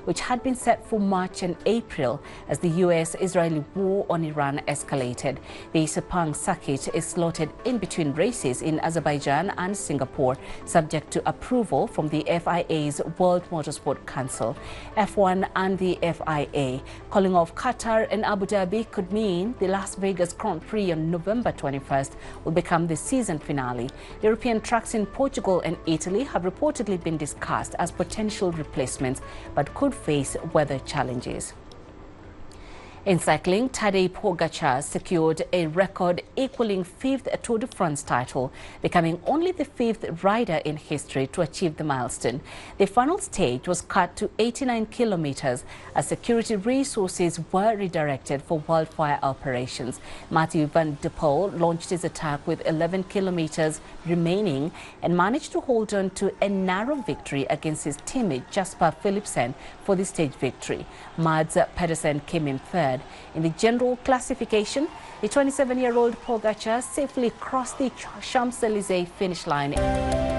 which had been set for March and April as the US-Israeli war on Iran escalated. The Sepang circuit is slotted in between races in Azerbaijan and Singapore, subject to approval from the FIA's World Motorsport Council. F1 and the FIA calling off Qatar and Abu Dhabi could mean the Las Vegas Grand Prix on November 21st will become the season finale. European tracks in Portugal and Italy have reportedly been discussed as potential replacements, but could face weather challenges. In cycling, Tadej Pogačar secured a record equaling 5th Tour de France title, becoming only the 5th rider in history to achieve the milestone. The final stage was cut to 89 kilometers as security resources were redirected for wildfire operations. Mathieu van der Poel launched his attack with 11 kilometers remaining and managed to hold on to a narrow victory against his teammate Jasper Philipsen for the stage victory. Mads Pedersen came in third. In the general classification, the 27-year-old Pogačar safely crossed the Champs-Élysées finish line.